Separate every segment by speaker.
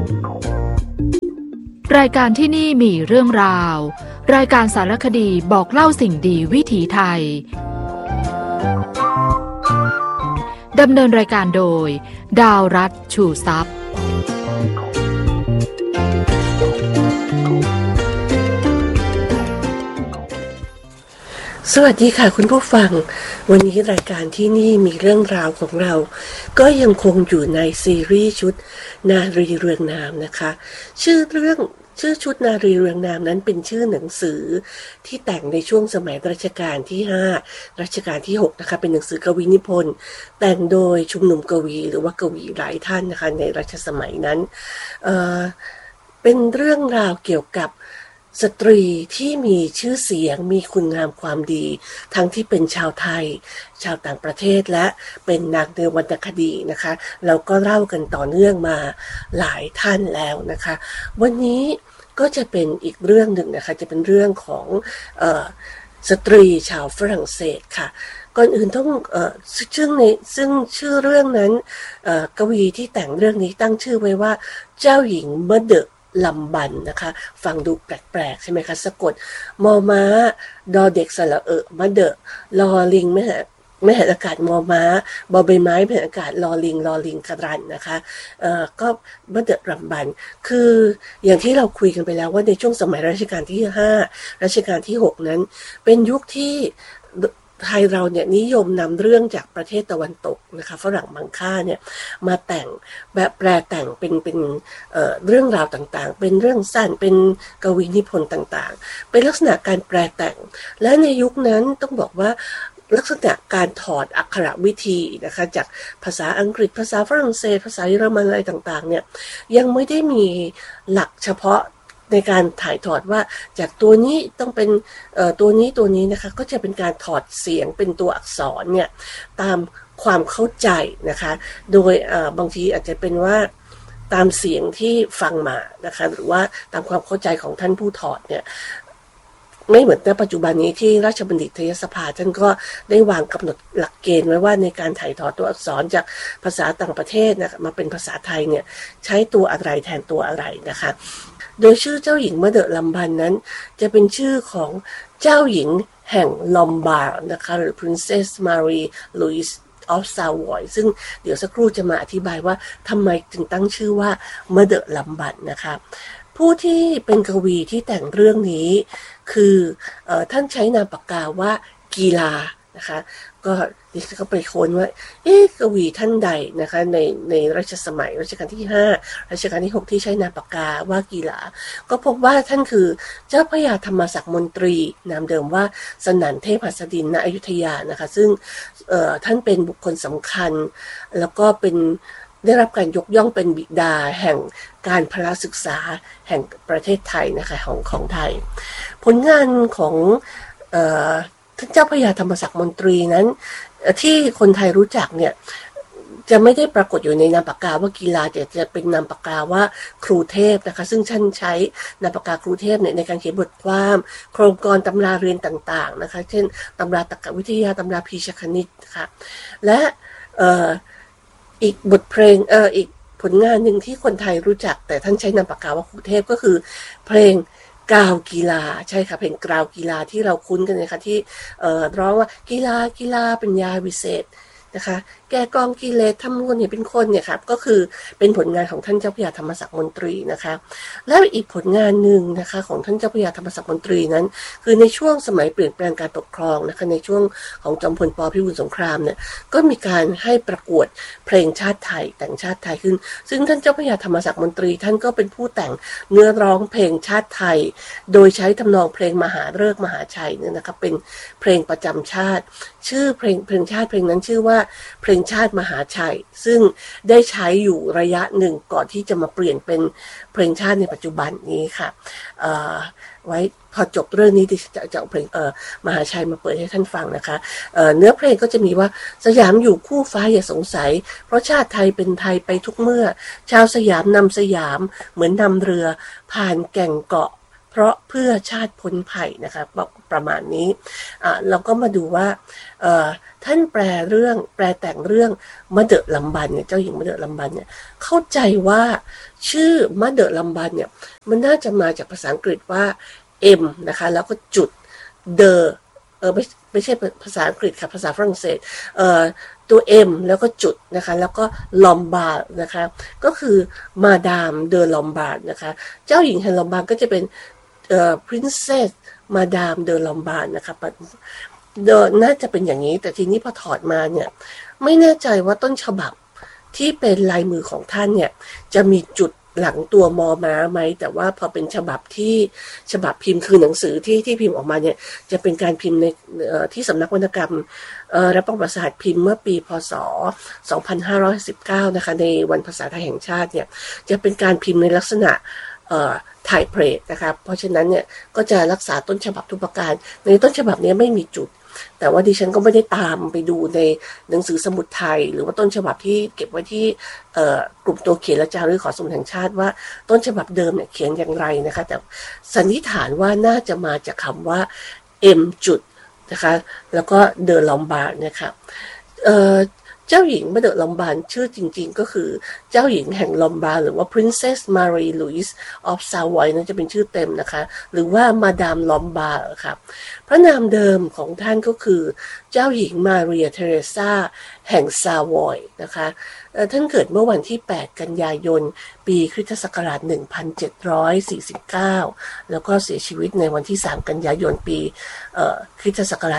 Speaker 1: รายการที่นี่มีเรื่องราวรายการสารคดีบอกเล่าสิ่งดีวิถีไทยดำเนินรายการโดยดาวรัตน์ชูทรัพย์
Speaker 2: สวัสดีค่ะคุณผู้ฟังวันนี้รายการที่นี่มีเรื่องราวของเราก็ยังคงอยู่ในซีรีส์ชุดนารีเรืองนามนะคะชื่อชุดนารีเรืองนามนั้นเป็นชื่อหนังสือที่แต่งในช่วงสมัยรัชกาลที่5รัชกาลที่6นะคะเป็นหนังสือกวีนิพนธ์แต่งโดยชุมนุมกวีหรือว่ากวีหลายท่านนะคะในรัชสมัยนั้นเป็นเรื่องราวเกี่ยวกับสตรีที่มีชื่อเสียงมีคุณงามความดีทั้งที่เป็นชาวไทยชาวต่างประเทศและเป็นนางในวรรณคดีนะคะเราก็เล่ากันต่อเนื่องมาหลายท่านแล้วนะคะวันนี้ก็จะเป็นอีกเรื่องหนึ่งนะคะจะเป็นเรื่องของสตรีชาวฝรั่งเศสค่ะก่อนอื่นต้องซึ่งชื่อเรื่องนั้นกวีที่แต่งเรื่องนี้ตั้งชื่อไว้ว่าเจ้าหญิงเมเดอลำบันนะคะฟังดูแปลกๆใช่ไหมคะสะกดมอม้าดอเด็กสระมะเดอลอลิงไม่หันอากาศมอม้าบอใบไม้ไม่หันอากาศลอลิงกระรันนะคะก็มะเดอลำบันคืออย่างที่เราคุยกันไปแล้วว่าในช่วงสมัยรัชกาลที่5รัชกาลที่6นั้นเป็นยุคที่ไทยเราเนี่ยนิยมนำเรื่องจากประเทศตะวันตกนะคะฝรั่งมังค่าเนี่ยมาแต่งแบบแปลแต่งเป็นเรื่องราวต่างๆเป็นเรื่องสั้นเป็นกวีนิพนธ์ต่างๆเป็นลักษณะการแปลแต่งและในยุคนั้นต้องบอกว่าลักษณะการถอดอักขระวิธีนะคะจากภาษาอังกฤษภาษาฝรั่งเศสภาษาเยอรมันอะไรต่างๆเนี่ยยังไม่ได้มีหลักเฉพาะในการถ่ายทอดว่าจากตัวนี้ต้องเป็นตัวนี้นะคะก็จะเป็นการถอดเสียงเป็นตัวอักษรเนี่ยตามความเข้าใจนะคะโดยบางทีอาจจะเป็นว่าตามเสียงที่ฟังมานะคะหรือว่าตามความเข้าใจของท่านผู้ถอดเนี่ยไม่เหมือนในปัจจุบันนี้ที่ราชบัณฑิตยสภาท่านก็ได้วางกำหนดหลักเกณฑ์ไว้ว่าในการถ่ายทอดตัวอักษรจากภาษาต่างประเทศนะมาเป็นภาษาไทยเนี่ยใช้ตัวอะไรแทนตัวอะไรนะคะโดยชื่อเจ้าหญิงมะเดอลำบันนั้นจะเป็นชื่อของเจ้าหญิงแห่งลอมบาร์ดนะคะหรือ Princess Marie Louise of Savoy ซึ่งเดี๋ยวสักครู่จะมาอธิบายว่าทำไมถึงตั้งชื่อว่ามะเดอลำบันนะคะผู้ที่เป็นกวีที่แต่งเรื่องนี้คือท่านใช้นามปากกาว่ากีฬานะคะก็ดิฉันก็ไปค้นว่ากวีท่านใดนะคะในรัชสมัยรัชกาลที่5รัชกาลที่6ที่ใช้นามปากกาว่ากีฬาก็พบว่าท่านคือเจ้าพระยาธรรมศักดิ์มนตรีนามเดิมว่าสนั่นเทพหัสดินณอยุธยานะคะซึ่งท่านเป็นบุคคลสำคัญแล้วก็เป็นได้รับการยกย่องเป็นบิดาแห่งการพละศึกษาแห่งประเทศไทยนะคะของไทยผลงานของท่านเจ้าพระยาธรรมศักดิ์มนตรีนั้นที่คนไทยรู้จักเนี่ยจะไม่ได้ปรากฏอยู่ในนามปากกาว่ากีฬาแต่จะเป็นนามปากกาว่าครูเทพนะคะซึ่งท่านใช้นามปากกาครูเทพในการเขียนบทความโครงกรตำราเรียนต่างๆนะคะเช่นตำราตรรกวิทยาตำราพีชคณิตนะคะและอีกบทเพลงอีกผลงานหนึ่งที่คนไทยรู้จักแต่ท่านใช้นามปากกาว่าครูเทพก็คือเพลงกาวกีฬาใช่ค่ะเพลงกาวกีฬาที่เราคุ้นกันนะคะที่ร้องว่ากีฬาเป็นยาวิเศษนะคะแก้กองกิเลสทำคนเนี่ยเป็นคนเนี่ยครับก็คือเป็นผลงานของท่านเจ้าพระยาธรรมศักดิ์มนตรีนะคะและอีกผลงานหนึ่งนะคะของท่านเจ้าพระยาธรรมศักดิ์มนตรีนั้นคือในช่วงสมัยเปลี่ยนแปลงการปกครองนะคะในช่วงของจอมพลป.พิบูลสงครามเนี่ยก็มีการให้ประกวดเพลงชาติไทยแต่งชาติไทยขึ้นซึ่งท่านเจ้าพระยาธรรมศักดิ์มนตรีท่านก็เป็นผู้แต่งเนื้อร้องเพลงชาติไทยโดยใช้ทำนองเพลงมหาฤกษ์มหาชัยเนี่ยนะคะเป็นเพลงประจำชาติชื่อเพลงชาติเพลงนั้นชื่อว่าเพลงชาติมหาชัยซึ่งได้ใช้อยู่ระยะหนึ่งก่อนที่จะมาเปลี่ยนเป็นเพลงชาติในปัจจุบันนี้ค่ะไว้พอจบเรื่องนี้ดิฉันจะเอาเพลงมหาชัยมาเปิดให้ท่านฟังนะคะเนื้อเพลงก็จะมีว่าสยามอยู่คู่ฟ้าอย่าสงสัยเพราะชาติไทยเป็นไทยไปทุกเมื่อชาวสยามนำสยามเหมือนนำเรือผ่านแก่งเกาะเพราะเพื่อชาติพ้นภัยนะคะประมาณนี้เราก็มาดูว่าท่านแปลแต่งเรื่องมะเดอะลัมบันเนี่ยเจ้าหญิงมะเดอะลัมบันเนี่ยเข้าใจว่าชื่อมะเดอะลัมบันเนี่ยมันน่าจะมาจากภาษาอังกฤษว่า M นะคะแล้วก็จุด the ไม่ใช่ภาษาอังกฤษค่ะภาษาฝรั่งเศสตัว M แล้วก็จุดนะคะแล้วก็ลอมบาร์ดนะคะก็คือมาดามเดอลอมบาร์ดนะคะเจ้าหญิงแห่งลอมบาร์ดก็จะเป็นprincess มาดามเดอลอมบาร์ดนะคะน่าจะเป็นอย่างนี้แต่ทีนี้พอถอดมาเนี่ยไม่แน่ใจว่าต้นฉบับที่เป็นลายมือของท่านเนี่ยจะมีจุดหลังตัวมอม้าไหมแต่ว่าพอเป็นฉบับพิมพ์คือหนังสือที่พิมพ์ออกมาเนี่ยจะเป็นการพิมพ์ในที่สำนักวรรณกรรมและประวัติศาสตร์พิมพ์เมื่อปีพศ2519นะคะในวันภาษาไทยแห่งชาติเนี่ยจะเป็นการพิมพ์ในลักษณะถ่ายเพลทนะคะเพราะฉะนั้นเนี่ยก็จะรักษาต้นฉบับทุกประการในต้นฉบับนี้ไม่มีจุดแต่ว่าดิฉันก็ไม่ได้ตามไปดูในหนังสือสมุดไทยหรือว่าต้นฉบับที่เก็บไว้ที่กลุ่มตัวเขียนและจารึกของสมุดแห่งชาติว่าต้นฉบับเดิมเนี่ยเขียนอย่างไรนะคะแต่สันนิษฐานว่าน่าจะมาจากคำว่า M จุดนะคะแล้วก็เดอลอมบาร์ดนะคะเจ้าหญิงมะเดอะลอมบาร์ดชื่อจริงๆก็คือเจ้าหญิงแห่งลอมบาร์ดหรือว่า Princess Marie Louise of Savoy นั่นจะเป็นชื่อเต็มนะคะหรือว่ามาดามลอมบาร์ดค่ะพระนามเดิมของท่านก็คือเจ้าหญิงมาเรียเทเรซาแห่งซาวอยนะคะท่านเกิดเมื่อวันที่8กันยายนปีคริสตศักราช1749แล้วก็เสียชีวิตในวันที่3กันยายนปีคริสตศักราช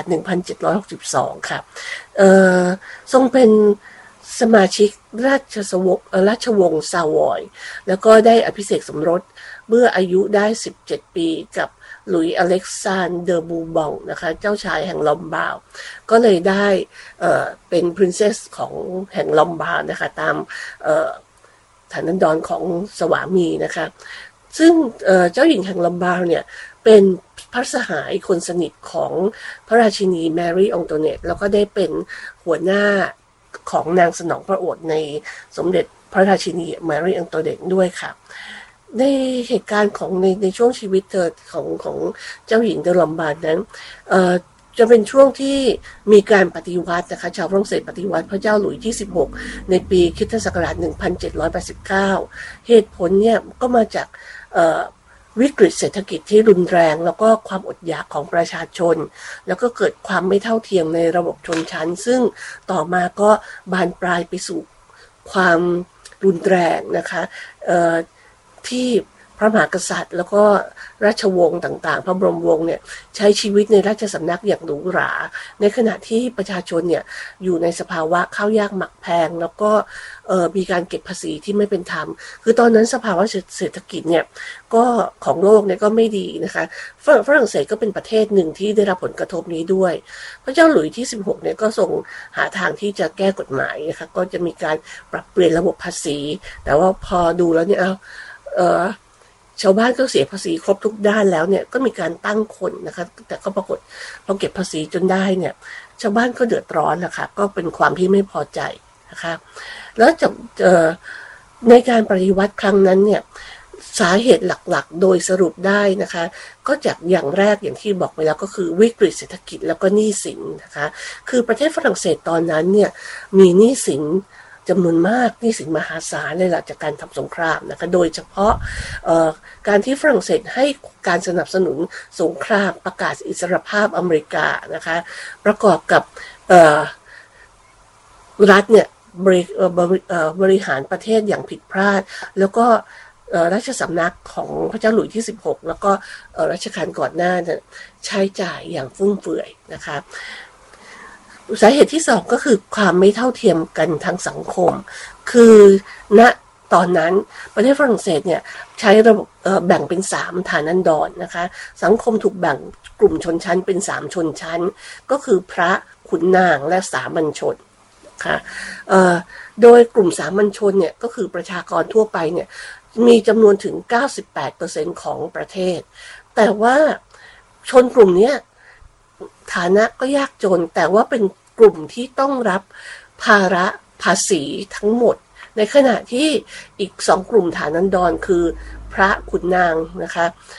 Speaker 2: 1762ค่ะทรงเป็นสมาชิกราชวงศ์ซาวอยแล้วก็ได้อภิเษกสมรสเมื่ออายุได้17ปีกับหลุยส์อเล็กซานเดอร์บูบองนะคะเจ้าชายแห่งลอมบาร์ดก็เลยได้เป็น princess ของแห่งลอมบาร์ดนะคะตามฐานันดรของสวามีนะคะซึ่งเจ้าหญิงแห่งลอมบาร์ดเนี่ยเป็นพระสหายคนสนิทของพระราชินีแมรี่องโตเนตแล้วก็ได้เป็นหัวหน้าของนางสนองพระโอษฐ์ในสมเด็จพระราชินีแมรี่องโตเนตด้วยค่ะในเหตุการณ์ของในช่วงชีวิตของเจ้าหญิงเดอลอมบาร์ดนั้นจะเป็นช่วงที่มีการปฏิวัตินะคะชาวฝรั่งเศสปฏิวัติพระเจ้าหลุยส์ที่16ในปีคริสตศักราช1789เหตุผลเนี่ยก็มาจากวิกฤตเศรษฐกิจที่รุนแรงแล้วก็ความอดอยากของประชาชนแล้วก็เกิดความไม่เท่าเทียมในระบบชนชั้นซึ่งต่อมาก็บานปลายไปสู่ความรุนแรงนะคะที่พระมหากษัตริย์แล้วก็ราชวงศ์ต่างๆพระบรมวงศ์เนี่ยใช้ชีวิตในราชสำนักอย่างหรูหราในขณะที่ประชาชนเนี่ยอยู่ในสภาวะข้าวยากหมักแพงแล้วก็มีการเก็บภาษีที่ไม่เป็นธรรมคือตอนนั้นสภาวะเศรษฐกิจเนี่ยก็ของโลกเนี่ยก็ไม่ดีนะคะฝรั่งเศสก็เป็นประเทศหนึ่งที่ได้รับผลกระทบนี้ด้วยพระเจ้าหลุยส์ที่16เนี่ยก็ทรงหาทางที่จะแก้กฎหมายนะคะก็จะมีการปรับเปลี่ยนระบบภาษีแต่ว่าพอดูแล้วเนี่ยชาวบ้านก็เสียภาษีครบทุกด้านแล้วเนี่ยก็มีการตั้งคนนะคะแต่ก็ปรากฏพอเก็บภาษีจนได้เนี่ยชาวบ้านก็เดือดร้อนนะคะก็เป็นความที่ไม่พอใจนะคะแล้วจะในการปฏิวัติครั้งนั้นเนี่ยสาเหตุหลักๆโดยสรุปได้นะคะก็จากอย่างแรกอย่างที่บอกไปแล้วก็คือวิกฤตเศรษฐกิจแล้วก็หนี้สินนะคะคือประเทศฝรั่งเศสตอนนั้นเนี่ยมีหนี้สินจำนวนมากหนี้สินมหาศาลเลยหลังจากการทำสงครามนะคะโดยเฉพาะการที่ฝรั่งเศสให้การสนับสนุนสงครามประกาศอิสรภาพอเมริกานะคะประกอบกับรัฐเนี่ยบริหารประเทศอย่างผิดพลาดแล้วก็ราชสำนักของพระเจ้าหลุยส์ที่16แล้วก็รัชกาลก่อนหน้าเนี่ยใช้จ่ายอย่างฟุ่มเฟือยนะคะสาเหตุที่สองก็คือความไม่เท่าเทียมกันทางสังคมคือณตอนนั้นประเทศฝรั่งเศสเนี่ยใช้ระบบแบ่งเป็น3ฐานันดรนะคะสังคมถูกแบ่งกลุ่มชนชั้นเป็น3ชนชั้นก็คือพระขุนนางและสามัญชนค่ะโดยกลุ่มสามัญชนเนี่ยก็คือประชากรทั่วไปเนี่ยมีจำนวนถึง 98% ของประเทศแต่ว่าชนกลุ่มนี้ฐานะก็ยากจนแต่ว่าเป็นกลุ่มที่ต้องรับภาระภาษีทั้งหมดในขณะที่อีก2กลุ่มฐานันดรคือพระขุนนางนะคะขุ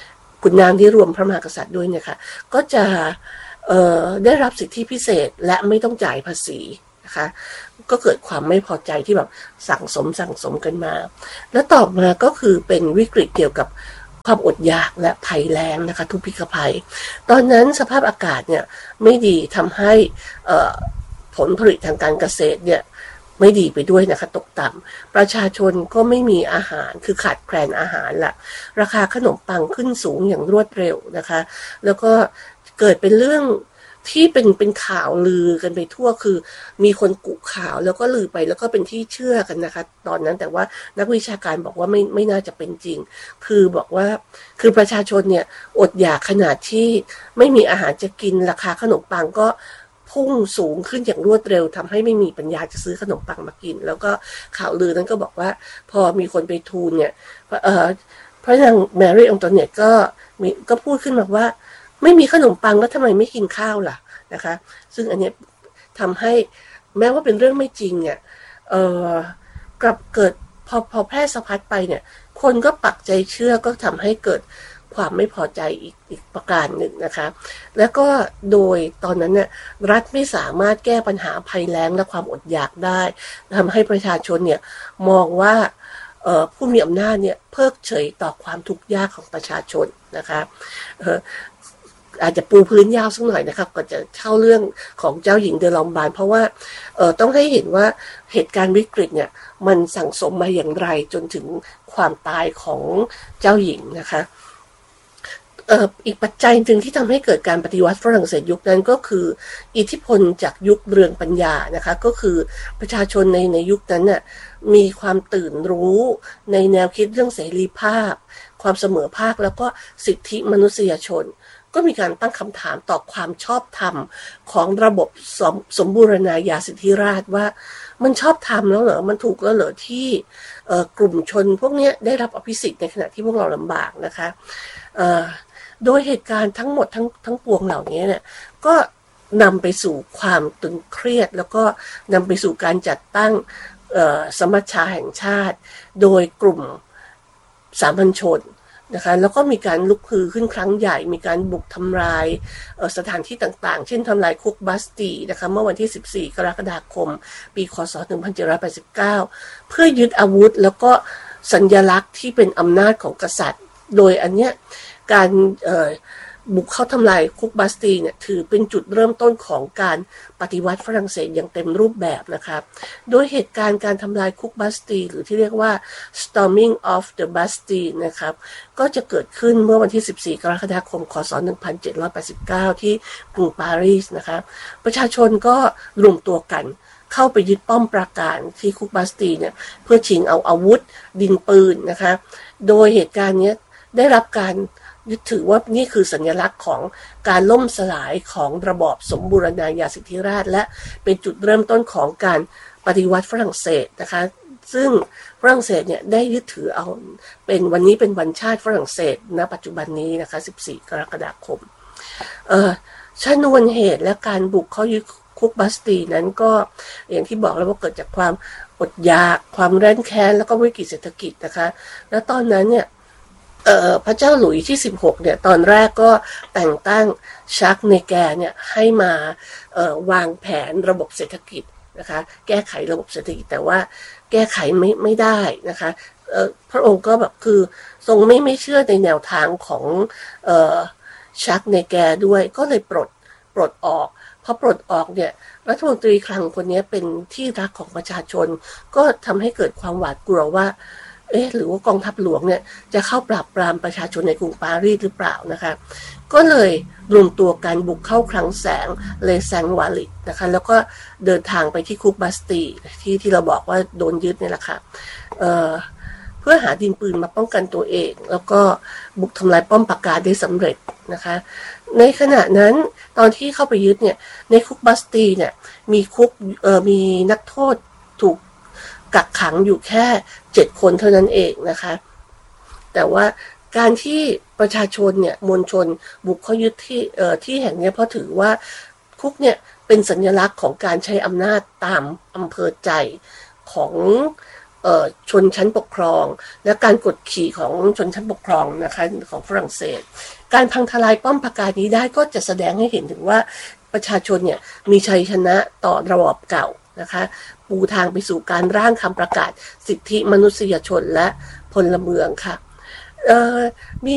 Speaker 2: ขุนนางที่รวมพระมหากษัตริย์ด้วยเนี่ยค่ะก็จะได้รับสิทธิพิเศษและไม่ต้องจ่ายภาษีนะคะก็เกิดความไม่พอใจที่แบบสั่งสมกันมาแล้วต่อมาก็คือเป็นวิกฤตเกี่ยวกับความอดอยากและภัยแล้งนะคะทุพพิฆภัยตอนนั้นสภาพอากาศเนี่ยไม่ดีทำให้ผลผลิตทางการเกษตรเนี่ยไม่ดีไปด้วยนะคะตกต่ำประชาชนก็ไม่มีอาหารคือขาดแคลนอาหารละราคาขนมปังขึ้นสูงอย่างรวดเร็วนะคะแล้วก็เกิดเป็นเรื่องที่เป็นข่าวลือกันไปทั่วคือมีคนกุข่าวแล้วก็ลือไปแล้วก็เป็นที่เชื่อกันนะคะตอนนั้นแต่ว่านักวิชาการบอกว่าไม่น่าจะเป็นจริงคือบอกว่าคือประชาชนเนี่ยอดอยากขนาดที่ไม่มีอาหารจะกินราคาขนมปังก็พุ่งสูงขึ้นอย่างรวดเร็วทำให้ไม่มีปัญญาจะซื้อขนมปังมากินแล้วก็ข่าวลือนั้นก็บอกว่าพอมีคนไปทูลเนี่ยพระนางแมรี่องโตเนตก็พูดขึ้นมาว่าไม่มีขนมปังแล้วทำไมไม่กินข้าวล่ะนะคะซึ่งอันนี้ทำให้แม้ว่าเป็นเรื่องไม่จริงเนี่ยกลับเกิดพอแพร่สะพัดไปเนี่ยคนก็ปักใจเชื่อก็ทำให้เกิดความไม่พอใจอีกประการหนึ่งนะคะแล้วก็โดยตอนนั้นเนี่ยรัฐไม่สามารถแก้ปัญหาภัยแล้งและความอดอยากได้ทำให้ประชาชนเนี่ยมองว่าผู้มีอำนาจเนี่ยเพิกเฉยต่อความทุกข์ยากของประชาชนนะคะอาจจะปูพื้นยาวสักหน่อยนะครับก่อนจะเข้าเรื่องของเจ้าหญิงเดอลอมบาร์ดเพราะว่าต้องให้เห็นว่าเหตุการณ์วิกฤตเนี่ยมันสั่งสมมาอย่างไรจนถึงความตายของเจ้าหญิงนะคะอีกปัจจัยหนึ่งที่ทำให้เกิดการปฏิวัติฝรั่งเศสยุคนั้นก็คืออิทธิพลจากยุคเรืองปัญญานะคะก็คือประชาชนในยุคนั้นน่ะมีความตื่นรู้ในแนวคิดเรื่องเสรีภาพความเสมอภาคแล้วก็สิทธิมนุษยชนก็มีการตั้งคำถามต่อความชอบธรรมของระบบสมบูรณาญาสิทธิราชย์ว่ามันชอบธรรมแล้วเหรอมันถูกแล้วเหรอที่กลุ่มชนพวกนี้ได้รับอภิสิทธิ์ในขณะที่พวกเราลำบากนะคะโดยเหตุการณ์ทั้งหมดทั้งปวงเหล่านี้เนี่ยก็นำไปสู่ความตึงเครียดแล้วก็นำไปสู่การจัดตั้งสมัชชาแห่งชาติโดยกลุ่มสามัญชนนะคะแล้วก็มีการลุกฮือขึ้นครั้งใหญ่มีการบุกทำลายสถานที่ต่างๆเช่นทำลายคุกบัสตีนะคะเมื่อวันที่14กรกฎาคมปีคศ1789เพื่อยึดอาวุธแล้วก็สัญลักษณ์ที่เป็นอำนาจของกษัตริย์โดยอันเนี้ยการบุกเข้าทำลายคุกบัสตีเนี่ยถือเป็นจุดเริ่มต้นของการปฏิวัติฝรั่งเศสอย่างเต็มรูปแบบนะครับโดยเหตุการณ์การทำลายคุกบัสตีหรือที่เรียกว่า storming of the Bastille นะครับก็จะเกิดขึ้นเมื่อวันที่14กรกฎาคมคศ1789ที่กรุงปารีสนะครับประชาชนก็รวมตัวกันเข้าไปยึดป้อมปราการที่คุกบัสตีเนี่ยเพื่อชิงเอาอาวุธดินปืนนะคะโดยเหตุการณ์นี้ได้รับการยึดถือว่านี่คือสัญลักษณ์ของการล่มสลายของระบอบสมบูรณาญาสิทธิราชย์และเป็นจุดเริ่มต้นของการปฏิวัติฝรั่งเศสนะคะซึ่งฝรั่งเศสเนี่ยได้ยึดถือเอาเป็นวันนี้เป็นวันชาติฝรั่งเศสณปัจจุบันนี้นะคะ14กรกฎาคมชนวนเหตุและการบุกเข้ายึดคุกบัสตีนั้นก็อย่างที่บอกแล้วว่าเกิดจากความอดอยากความแร้นแค้นแล้วก็วิกฤตเศรษฐกิจนะคะแล้วตอนนั้นเนี่ยพระเจ้าหลุยที่16เนี่ยตอนแรกก็แต่งตั้งชักเนแกเนี่ยให้มาวางแผนระบบเศรษฐกิจนะคะแก้ไขระบบเศรษฐกิจแต่ว่าแก้ไขไม่ได้นะคะพระองค์ก็แบบคือทรงไม่เชื่อในแนวทางของชักเนแกด้วยก็เลยปลดออกพอปลดออกเนี่ยรัฐมนตรีคลังคนนี้เป็นที่รักของประชาชนก็ทำให้เกิดความหวาดกลัวว่าหรือว่ากองทัพหลวงเนี่ยจะเข้าปราบปรามประชาชนในกรุงปารีสหรือเปล่านะคะก็เลยรวมตัวกันบุกเข้าคลังแสงเลแซงวาลิตนะคะแล้วก็เดินทางไปที่คุกบัสตีที่เราบอกว่าโดนยึดเนี่ยแหละค่ะเพื่อหาดินปืนมาป้องกันตัวเองแล้วก็บุกทำลายป้อมปราการได้สำเร็จนะคะในขณะนั้นตอนที่เข้าไปยึดเนี่ยในคุกบัสตีเนี่ยมีนักโทษถูกกักขังอยู่แค่7 คนเท่านั้นเองนะคะแต่ว่าการที่ประชาชนเนี่ยมวลชนบุกเข้ายึดที่แห่งนี้เพราะถือว่าคุกเนี่ยเป็นสัญลักษณ์ของการใช้อำนาจตามอำเภอใจของชนชั้นปกครองและการกดขี่ของชนชั้นปกครองนะคะของฝรั่งเศสการพังทลายป้อมปราการนี้ได้ก็จะแสดงให้เห็นถึงว่าประชาชนเนี่ยมีชัยชนะต่อระบอบเก่านะคะปูทางไปสู่การร่างคำประกาศสิทธิมนุษยชนและพลเมืองค่ะมี